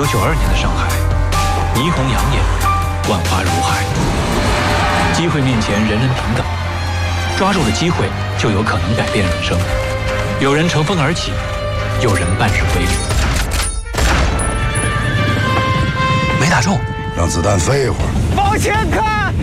1992年的上海，霓虹养眼，万花如海。机会面前，人人平等，抓住了机会，就有可能改变人生。有人乘风而起，有人半生微离。没打中， 让子弹飞一会儿。 往前看，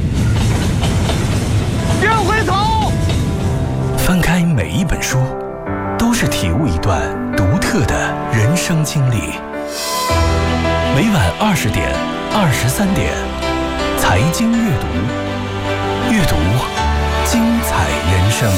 别回头。 翻开每一本书，都是体悟一段独特的人生经历。每晚20点、23点，财经阅读，阅读精彩人生。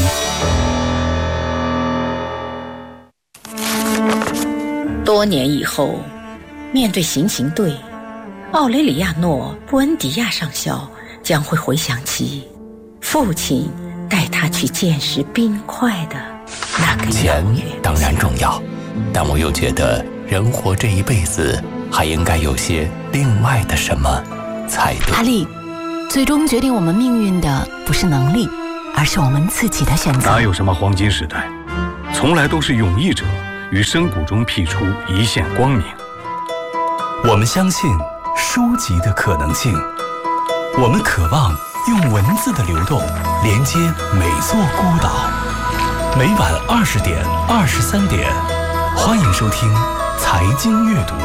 多年以后，面对行刑队，奥雷里亚诺·布恩迪亚上校将会回想起父亲带他去见识冰块的那个钱当然重要，但我又觉得人活这一辈子还应该有些另外的什么才对。 哈利，最终决定我们命运的不是能力，而是我们自己的选择。 哪有什么黄金时代，从来都是勇毅者于深谷中辟出一线光明。 我们相信书籍的可能性，我们渴望用文字的流动连接每座孤岛。每晚20点、23点，欢迎收听财经阅读，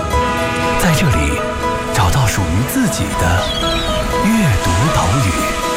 在这里找到属于自己的阅读岛屿。